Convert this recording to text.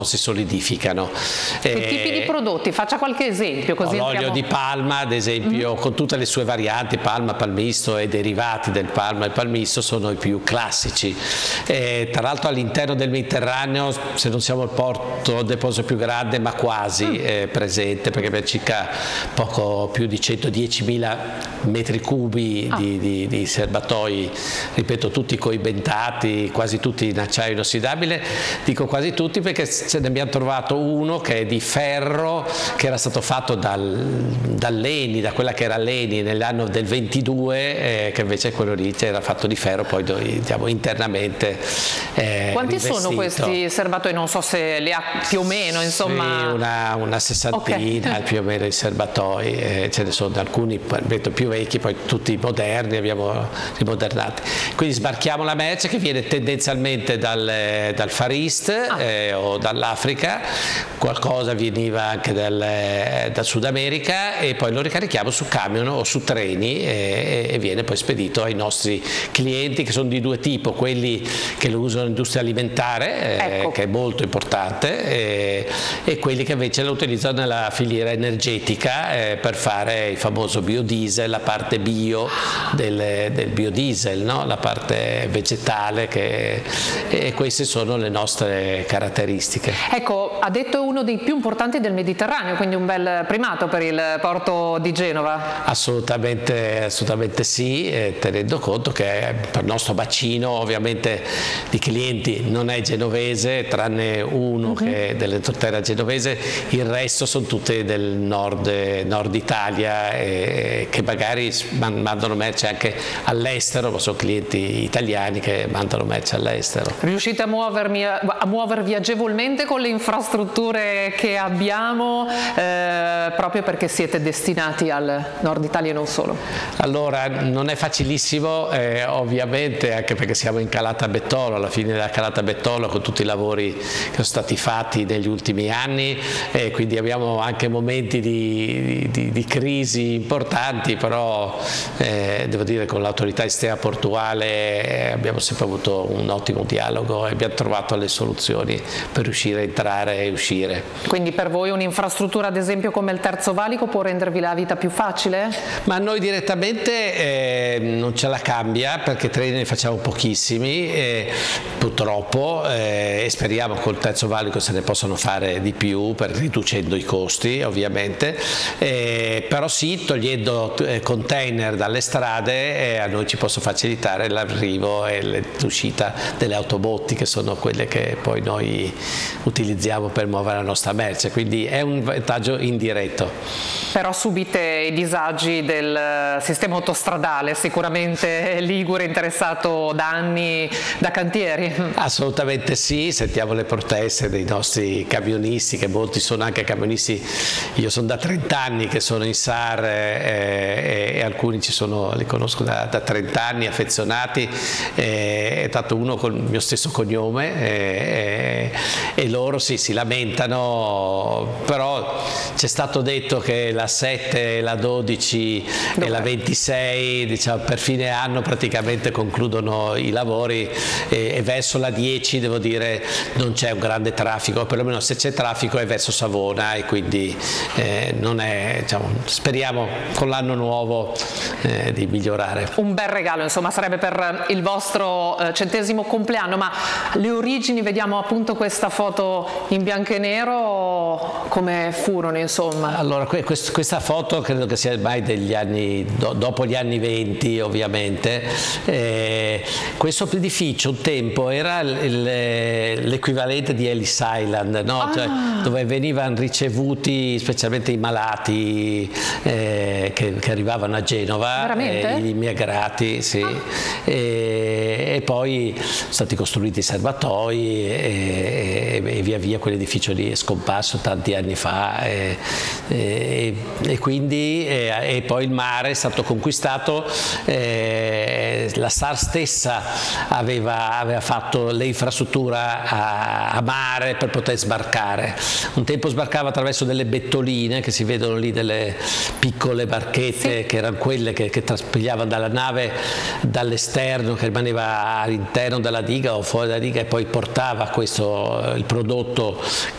si solidificano. Che tipi di prodotti? Faccia qualche esempio così l'olio di palma, ad esempio, con tutte le sue varianti, palma, palmisto e derivati del palma e palmisto sono i più classici. Tra l'altro all'interno del Mediterraneo, se non siamo il porto deposito più grande, ma quasi presente, perché abbiamo circa poco più di 110.000 metri cubi di serbatoi, ripeto, tutti coibentati, quasi tutti in acciaio inossidabile. Dico quasi tutti perché ce ne abbiamo trovato uno che è di ferro, che era stato fatto dall'Eni, da quella che era l'Eni nell'anno del 22, che invece quello lì era fatto di ferro, poi diciamo internamente Quanti rivestito. sono questi serbatoi? Non so se li ha più o meno, insomma. Sì, una sessantina più o meno di serbatoi, ce ne sono alcuni più vecchi, poi tutti moderni, abbiamo rimodernati. Quindi sbarchiamo la merce che viene tendenzialmente dal Far East o dall'Africa, qualcosa veniva anche dal Sud America, e poi lo ricarichiamo su camion o su treni e viene poi spedito ai nostri clienti, che sono di due tipi: quelli che lo usano nell'industria alimentare, che è molto importante, e quelli che invece lo utilizzano nella filiera energetica per fare il famoso biodiesel, la parte bio del biodiesel, no? La parte vegetale, e queste sono le nostre caratteristiche. Ecco, ha detto uno dei più importanti del Mediterraneo, quindi un bel primato per il porto di Genova. Assolutamente sì, tenendo conto che per il nostro bacino ovviamente di clienti non è genovese, tranne uno che è dell'entroterra genovese, il resto sono tutti del nord Italia, che magari mandano merce anche all'estero, ma sono clienti italiani che mandano merce all'estero. Riuscite a muovervi agevolmente con le infrastrutture che abbiamo, proprio perché siete destinati al nord Italia e non solo? Allora, non è facilissimo, ovviamente, anche perché siamo in Calata Bettolo, alla fine della Calata Bettolo, con tutti i lavori che sono stati fatti negli ultimi anni, quindi abbiamo anche momenti di crisi importanti, però devo dire con l'autorità esterna portuale abbiamo sempre avuto un ottimo dialogo e abbiamo trovato le soluzioni per riuscire a entrare e uscire. Quindi per voi un'infrastruttura ad esempio come il Terzo Valico può rendervi la vita più facile? Ma noi direttamente non ce la cambia, perché treni ne facciamo pochissimi, purtroppo, e speriamo col Terzo Valico se ne possano fare di più, riducendo i costi ovviamente, però sì, togliendo container dalle strade a noi ci possa facilitare l'arrivo e l'uscita delle autobotti, che sono quelle che poi noi utilizziamo per muovere la nostra merce, quindi è un vantaggio indiretto. Però subite i disagi del sistema autostradale, sicuramente ligure, interessato da anni da cantieri. Assolutamente sì, sentiamo le proteste dei nostri camionisti, che molti sono anche camionisti, io sono da 30 anni che sono in SAR, e alcuni li conosco da 30 anni, affezionati, è stato uno con il mio stesso cognome, e loro si lamentano, però c'è stato detto che la 7, la 12 e la 26, diciamo, per fine anno praticamente concludono i lavori, e verso la 10 devo dire non c'è un grande traffico, perlomeno se c'è traffico è verso Savona, e quindi non è, diciamo, speriamo con l'anno nuovo di migliorare. Un bel regalo, insomma, sarebbe per il vostro 100° compleanno. Ma le origini, vediamo appunto questa foto in bianco e nero, come furono, insomma? Allora, questa foto credo che sia ormai degli anni, dopo gli anni 20 ovviamente. Questo edificio un tempo era l'equivalente di Ellis Island, no? Cioè, dove venivano ricevuti specialmente i malati che arrivavano a Genova, gli immigrati, sì. E poi sono stati costruiti i serbatoi, e via via quell'edificio lì è scomparso tanti anni fa, e quindi poi il mare è stato conquistato, la SAR stessa aveva fatto l'infrastruttura a mare per poter sbarcare. Un tempo sbarcava attraverso delle bettoline che si vedono lì, delle piccole barchette, che erano quelle che traspigliavano dalla nave dall'esterno, che rimaneva all'interno della diga o fuori dalla diga, e poi portava il prodotto